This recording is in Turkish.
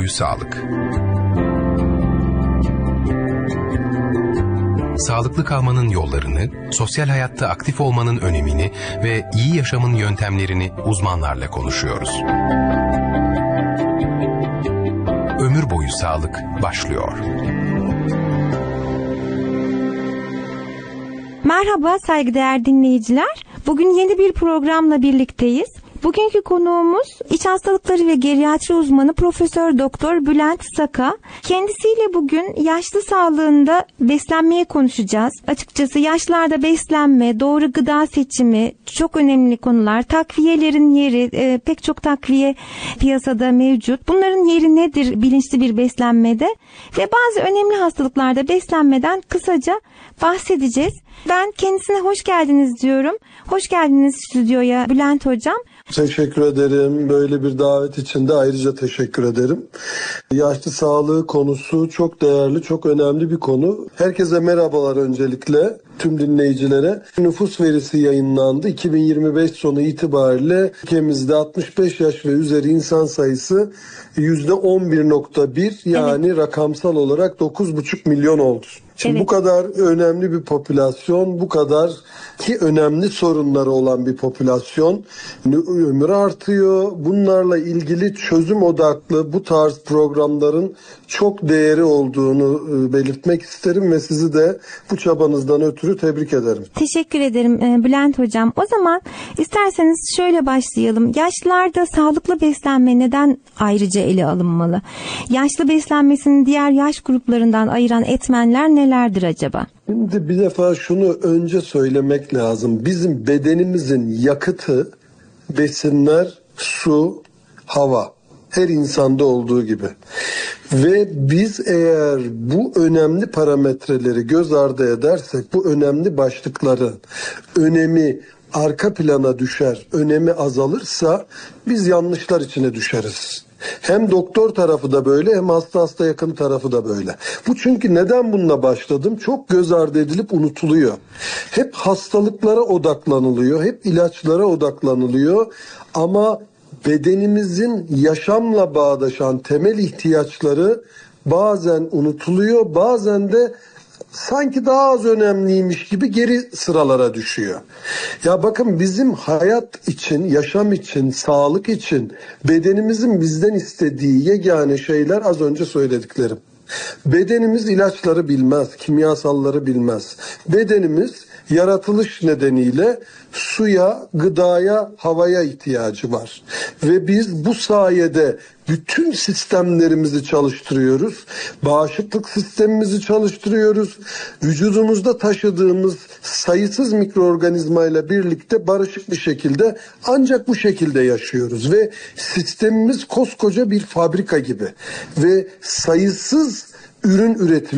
boyu sağlık. Sağlıklı kalmanın yollarını, sosyal hayatta aktif olmanın önemini ve iyi yaşamın yöntemlerini uzmanlarla konuşuyoruz. Ömür boyu sağlık başlıyor. Merhaba saygıdeğer dinleyiciler. Bugün yeni bir programla birlikteyiz. Bugünkü konuğumuz iç hastalıkları ve geriatri uzmanı Profesör Doktor Bülent Saka. Kendisiyle bugün yaşlı sağlığında beslenmeye konuşacağız. Açıkçası yaşlarda beslenme, doğru gıda seçimi çok önemli konular. Takviyelerin yeri, pek çok takviye piyasada mevcut. Bunların yeri nedir bilinçli bir beslenmede? Ve bazı önemli hastalıklarda beslenmeden kısaca bahsedeceğiz. Ben kendisine hoş geldiniz diyorum. Hoş geldiniz stüdyoya Bülent Hocam. Teşekkür ederim. Böyle bir davet için de ayrıca teşekkür ederim. Yaşlı sağlığı konusu çok değerli, çok önemli bir konu. Herkese merhabalar öncelikle. Tüm dinleyicilere. Nüfus verisi yayınlandı. 2025 sonu itibariyle ülkemizde 65 yaş ve üzeri insan sayısı %11.1 yani evet, rakamsal olarak 9,5 milyon oldu. Şimdi evet, bu kadar önemli bir popülasyon, bu kadar ki önemli sorunları olan bir popülasyon, ömür artıyor. Bunlarla ilgili çözüm odaklı bu tarz programların çok değeri olduğunu belirtmek isterim ve sizi de bu çabanızdan ötürü tebrik ederim. Teşekkür ederim Bülent Hocam. O zaman isterseniz şöyle başlayalım. Yaşlılarda sağlıklı beslenme neden ayrıca ele alınmalı? Yaşlı beslenmesini diğer yaş gruplarından ayıran etmenler nelerdir acaba? Şimdi bir defa şunu önce söylemek lazım. Bizim bedenimizin yakıtı besinler, su, hava. Her insanda olduğu gibi. Ve biz eğer bu önemli parametreleri göz ardı edersek, bu önemli başlıkların önemi arka plana düşer, önemi azalırsa biz yanlışlar içine düşeriz. Hem doktor tarafı da böyle, hem hasta yakın tarafı da böyle. Bu çünkü neden bununla başladım? Çok göz ardı edilip unutuluyor. Hep hastalıklara odaklanılıyor, hep ilaçlara odaklanılıyor ama bedenimizin yaşamla bağdaşan temel ihtiyaçları bazen unutuluyor, bazen de sanki daha az önemliymiş gibi geri sıralara düşüyor. Ya bakın, bizim hayat için, yaşam için, sağlık için bedenimizin bizden istediği yegane şeyler az önce söylediklerim. Bedenimiz ilaçları bilmez, kimyasalları bilmez. Bedenimiz yaratılış nedeniyle suya, gıdaya, havaya ihtiyacı var. Ve biz bu sayede bütün sistemlerimizi çalıştırıyoruz. Bağışıklık sistemimizi çalıştırıyoruz. Vücudumuzda taşıdığımız sayısız mikroorganizmayla birlikte barışık bir şekilde, ancak bu şekilde yaşıyoruz. Ve sistemimiz koskoca bir fabrika gibi. Ve sayısız ürün üretiliyor.